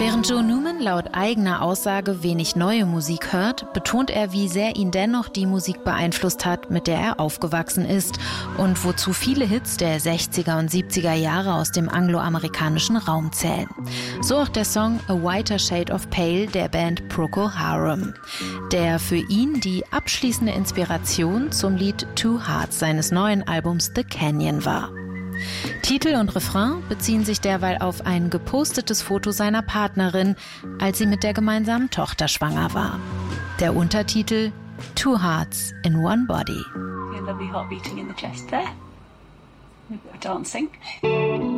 Während Joe Newman laut eigener Aussage wenig neue Musik hört, betont er, wie sehr ihn dennoch die Musik beeinflusst hat, mit der er aufgewachsen ist und wozu viele Hits der 60er und 70er Jahre aus dem angloamerikanischen Raum zählen. So auch der Song A Whiter Shade of Pale der Band Procol Harum, der für ihn die abschließende Inspiration zum Lied Two Hearts seines neuen Albums The Canyon war. Titel und Refrain beziehen sich derweil auf ein gepostetes Foto seiner Partnerin, als sie mit der gemeinsamen Tochter schwanger war. Der Untertitel Two Hearts in One Body. Your lovely heart beating in the chest there. We've got dancing.